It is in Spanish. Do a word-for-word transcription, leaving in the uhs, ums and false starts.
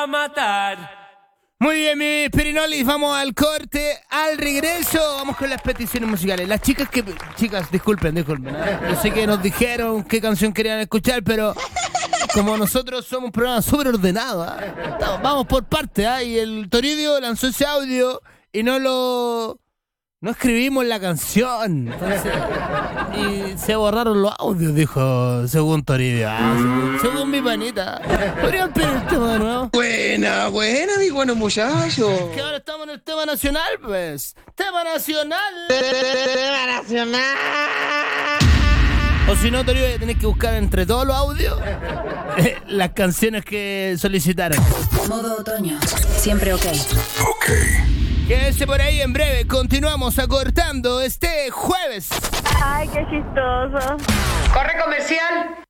a matar. Muy bien, mi Pirinolis, vamos al corte, al regreso, vamos con las peticiones musicales. Las chicas que... Chicas, disculpen, disculpen. ¿eh? Yo sé que nos dijeron qué canción querían escuchar, pero como nosotros somos un programa súper ordenado, ¿eh? Vamos por partes, ¿eh? Y el Toribio lanzó ese audio y no lo... No escribimos la canción. Entonces, y se borraron los audios, dijo, según Toribio. Ah, según, según mi panita. ¿Podrían pedir el tema de nuevo? Buena, buena, mi bueno muchacho. Que ahora estamos en el tema nacional, pues. ¡Tema nacional! ¡Tema nacional! O si no, Toribio, tenés que buscar entre todos los audios eh, las canciones que solicitaron. Modo otoño. Siempre ok. Ok. Quédese por ahí, en breve continuamos acortando este jueves. Ay, qué chistoso. Corre comercial.